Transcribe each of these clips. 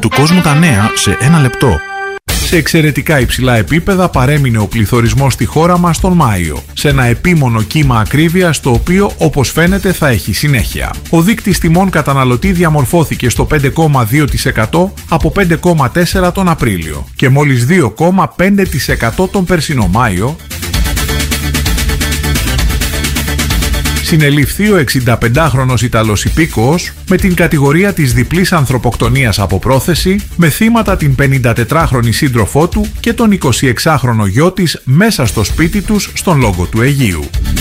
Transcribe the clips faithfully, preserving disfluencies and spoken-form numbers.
του κόσμου τα νέα σε ένα λεπτό. Σε εξαιρετικά υψηλά επίπεδα παρέμεινε ο πληθωρισμός στη χώρα μας τον Μάιο, σε ένα επίμονο κύμα ακρίβειας το οποίο όπως φαίνεται θα έχει συνέχεια. Ο δείκτης τιμών καταναλωτή διαμορφώθηκε στο πέντε κόμμα δύο τοις εκατό από πέντε κόμμα τέσσερα τοις εκατό τον Απρίλιο και μόλις δύο κόμμα πέντε τοις εκατό τον περσινό Μάιο. Συνελήφθη ο εξινταπεντάχρονος Ιταλός υπήκοος με την κατηγορία της διπλής ανθρωποκτονίας από πρόθεση, με θύματα την πενηντατετράχρονη σύντροφό του και τον εικοσιεξάχρονο γιο της μέσα στο σπίτι τους στον Λόγκο του Αιγείου.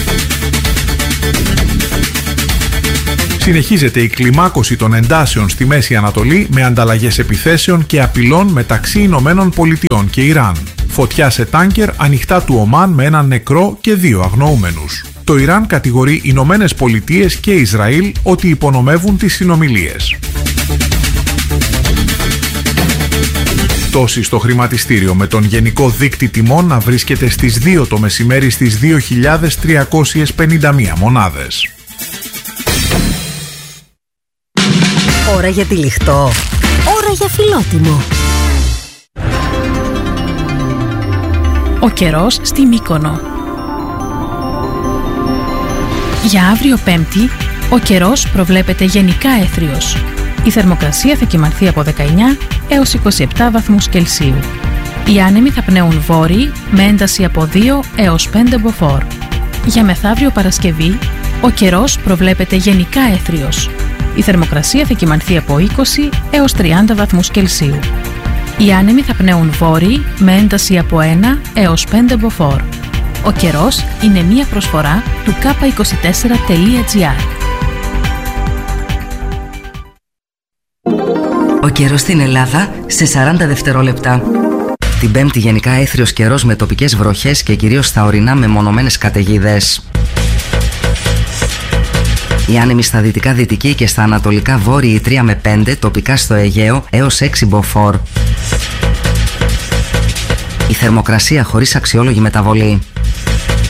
Συνεχίζεται η κλιμάκωση των εντάσεων στη Μέση Ανατολή με ανταλλαγές επιθέσεων και απειλών μεταξύ Ηνωμένων Πολιτειών και Ιράν. Φωτιά σε τάνκερ ανοιχτά του Ομάν με έναν νεκρό και δύο αγνοούμενους. Το Ιράν κατηγορεί Ηνωμένες Πολιτείες και Ισραήλ ότι υπονομεύουν τις συνομιλίες. Πτώση στο χρηματιστήριο με τον γενικό δείκτη τιμών να βρίσκεται στις δύο το μεσημέρι στις δύο χιλιάδες τριακόσιες πενήντα μία μονάδες. Ώρα για τυλιχτό. Ώρα για φιλότιμο. Ο καιρός στη Μύκονο. Για αύριο Πέμπτη, ο καιρός προβλέπεται γενικά έθριος. Η θερμοκρασία θα κυμανθεί από δεκαεννιά έως είκοσι επτά βαθμούς Κελσίου. Οι άνεμοι θα πνέουν βόρειοι με ένταση από δύο έως πέντε μποφόρ. Για μεθαύριο Παρασκευή, ο καιρός προβλέπεται γενικά έθριος. Η θερμοκρασία θα κυμανθεί από είκοσι έως τριάντα βαθμούς Κελσίου. Οι άνεμοι θα πνέουν βόρειοι με ένταση από ένα έως πέντε μποφόρ. Ο καιρός είναι μία προσφορά του κάπα είκοσι τέσσερα τελεία τζι άρ. Ο καιρός στην Ελλάδα σε σαράντα δευτερόλεπτα. Την Πέμπτη γενικά έθριος καιρός με τοπικές βροχές και κυρίως στα ορεινά μεμονωμένες καταιγίδες. Οι άνεμοι στα δυτικά δυτική και στα ανατολικά βόρειοι τρία με πέντε, τοπικά στο Αιγαίο έως έξι μποφόρ. Η θερμοκρασία χωρίς αξιόλογη μεταβολή.